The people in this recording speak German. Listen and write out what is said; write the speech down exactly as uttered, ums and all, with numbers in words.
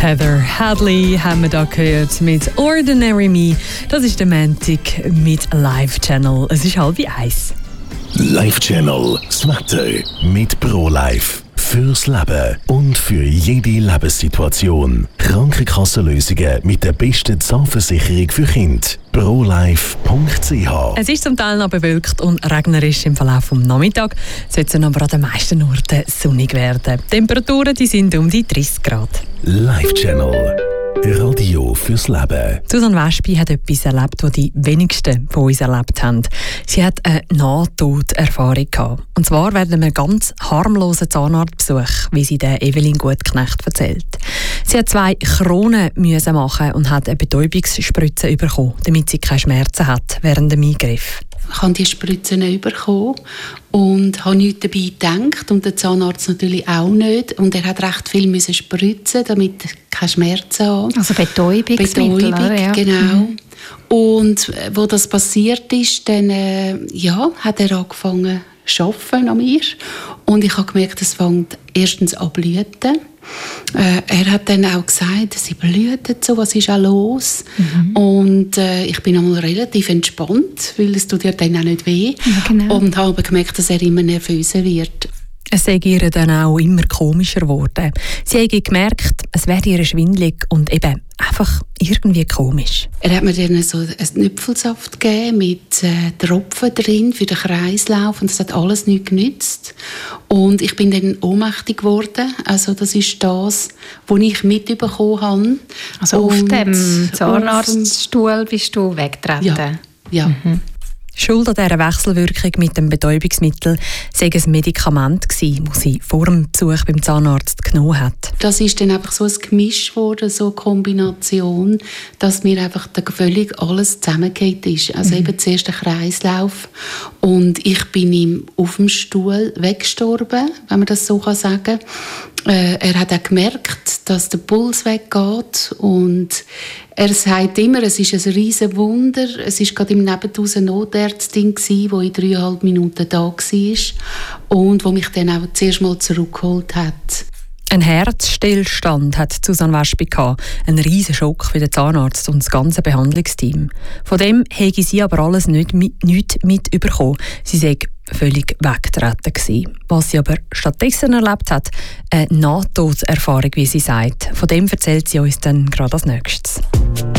Heather Hadley haben wir da gehört mit Ordinary Me. Das ist der Montag mit Live Channel. Es ist halb eins. Live Channel, das Wetter mit ProLife. Fürs Leben und für jede Lebenssituation. Krankenkassenlösungen mit der besten Zahnversicherung für Kinder. prolife punkt c h. Es ist zum Teil noch bewölkt und regnerisch im Verlauf des Nachmittags. Es soll aber an den meisten Orten sonnig werden. Die Temperaturen die sind um die dreißig Grad. Live Channel. Radio fürs Leben. Susanne Wespi hat etwas erlebt, das die wenigsten von uns erlebt haben. Sie hat eine Nahtoderfahrung gehabt. Und zwar während einem ganz harmlosen Zahnarztbesuch, wie sie der Evelyn Gutknecht erzählt. Sie hat zwei Kronen müssen machen und hat eine Betäubungsspritze bekommen, damit sie keine Schmerzen hat während dem Eingriff. Ich habe die Spritzen bekommen und habe nichts dabei gedacht und der Zahnarzt natürlich auch nicht. Und er hat recht viel müssen spritzen, damit er keine Schmerzen hat. Also Betäubungsmittel, Betäubung, ja. Genau. Mhm. Und wo das passiert ist, dann äh, ja, hat er angefangen zu arbeiten an mir. Und ich habe gemerkt, es fängt erstens an zu blüten. Äh, er hat dann auch gesagt, sie blüht so, was ist auch los? Mhm. Und äh, ich bin einmal relativ entspannt, weil es tut ja dann auch nicht weh. Ja, genau. Und habe gemerkt, dass er immer nervöser wird. Es sei ihr dann auch immer komischer geworden. Sie habe gemerkt, es werde ihr schwindelig und eben einfach irgendwie komisch. Er hat mir dann so einen Nüpfelsaft gegeben mit äh, Tropfen drin für den Kreislauf und das hat alles nichts genützt. Und ich bin dann ohnmächtig geworden. Also das ist das, was ich mitbekommen habe. Also auf und dem Zahnarztstuhl bist du weggetreten? Ja. ja. Mhm. Schuld an dieser Wechselwirkung mit dem Betäubungsmittel sei ein Medikament gewesen, das sie vor dem Besuch beim Zahnarzt genommen hat. Das ist dann einfach so ein Gemisch geworden, so eine Kombination, dass mir einfach völlig alles zusammengeht ist. Also mhm. eben zuerst der Kreislauf und ich bin ihm auf dem Stuhl weggestorben, wenn man das so sagen kann. Äh, er hat auch gemerkt, dass der Puls weggeht und er sagt immer, es ist ein riesen Wunder. Es war gerade im Nebenhaus eine Notärztin, die in dreieinhalb Minuten da war und die mich dann auch zuerst mal zurückgeholt hat. Ein Herzstillstand hat Susanne Wespi gehabt. Ein riesen Schock für den Zahnarzt und das ganze Behandlungsteam. Von dem hätte sie aber alles nicht, mit, nicht mitbekommen. Sie sei völlig weggetreten gewesen. Was sie aber stattdessen erlebt hat, eine Nahtoderfahrung, wie sie sagt. Von dem erzählt sie uns dann gerade als Nächstes.